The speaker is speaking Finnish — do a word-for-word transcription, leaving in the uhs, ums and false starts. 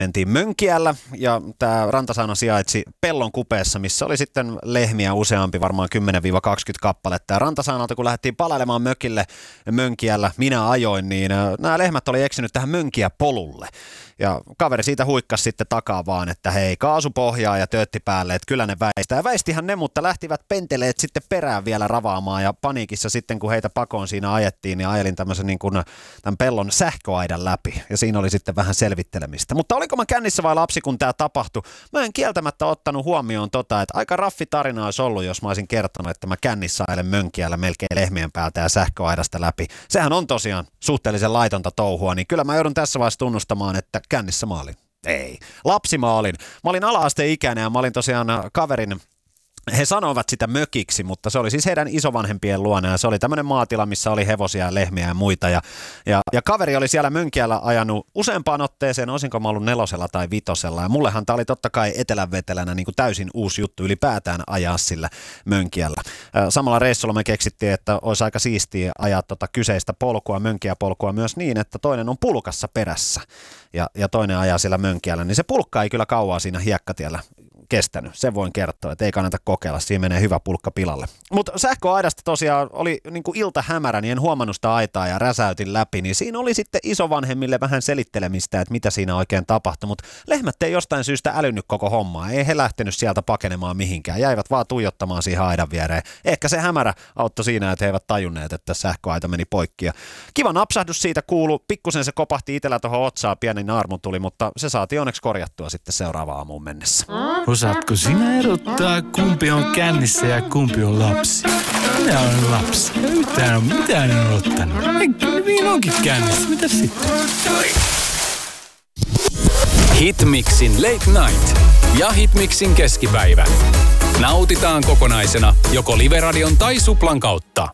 Mentiin Mönkiällä ja tämä rantasauna sijaitsi pellon kupeessa, missä oli sitten lehmiä useampi, varmaan kymmenen kaksikymmentä kappaletta. Ja rantasaunalta kun lähdettiin palailemaan mökille Mönkiällä, minä ajoin, niin nämä lehmät oli eksynyt tähän Mönkiä-polulle. Ja kaveri siitä huikkasi sitten takaa vaan, että hei, kaasupohjaa ja töötti päälle, että kyllä ne väistää. Ja väistihän ne, mutta lähtivät penteleet sitten perään vielä ravaamaan ja paniikissa sitten, kun heitä pakoon siinä ajettiin, niin ajelin tämmöisen niin kuin tämän pellon sähköaidan läpi. Ja siinä oli sitten vähän selvittelemistä. Mutta oliko mä kännissä vai lapsi, kun tämä tapahtui? Mä en kieltämättä ottanut huomioon tota, että aika raffi tarina olisi ollut, jos mä olisin kertonut, että mä kännissä ajelen Mönkiällä melkein lehmien päältä ja sähköaidasta läpi. Sehän on tosiaan suhteellisen laitonta touhua, niin kyllä mä joudun tässä vaiheessa tunnustamaan, että kännissä mä olin. Ei, lapsi mä olin. Mä olin ala-asteikäinen ja mä olin tosiaan kaverin, he sanoivat sitä mökiksi, mutta se oli siis heidän isovanhempien luona ja se oli tämmöinen maatila, missä oli hevosia ja lehmiä ja muita. Ja, ja, ja kaveri oli siellä Mönkiällä ajanut useampaan otteeseen, olisinko mä ollut nelosella tai vitosella. Ja mullehan tää oli totta kai etelänvetelänä niin kuin täysin uusi juttu ylipäätään ajaa sillä Mönkiällä. Samalla reissulla me keksittiin, että olisi aika siistiä ajaa tota kyseistä polkua, Mönkiä-polkua myös niin, että toinen on pulkassa perässä ja, ja toinen ajaa siellä Mönkiällä. Niin se pulkka ei kyllä kauaa siinä hiekkatiellä kestänyt. Sen voin kertoa, että ei kannata kokeilla. Siinä menee hyvä pulkka pilalle. Mutta sähköaidasta tosiaan oli niin kuin ilta hämärä, niin en huomannut sitä aitaa ja räsäytin läpi. Niin siinä oli sitten isovanhemmille vähän selittelemistä, että mitä siinä oikein tapahtui. Mutta lehmät ei jostain syystä älynnyt koko hommaa. Ei he lähtenyt sieltä pakenemaan mihinkään. Jäivät vaan tuijottamaan siihen aidan viereen. Ehkä se hämärä auttoi siinä, että he eivät tajunneet, että sähköaita meni poikki. Ja kiva napsahdus siitä kuului. Pikkusen se kopahti itsellä tuohon otsaan. Pieni naarmu tuli, mutta se saatiin onneksi korjattua sitten seuraavaan aamuun mennessä. Osaatko sinä erottaa, kumpi on kännissä ja kumpi on lapsi? Minä olen lapsi. Mitään on, mitään en ottanut. Niin onkin kännissä. Mitä sitten? Hitmixin Late Night ja Hitmixin keskipäivä. Nautitaan kokonaisena joko Live-radion tai Suplan kautta.